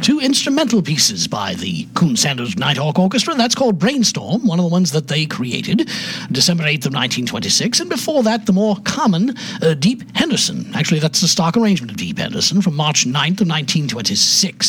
two instrumental pieces by the Coon Sanders Nighthawk Orchestra. That's called Brainstorm, one of the ones that they created, December 8th of 1926. And before that, the more common Deep Henderson. Actually, that's the stock arrangement of Deep Henderson from March 9th of 1926.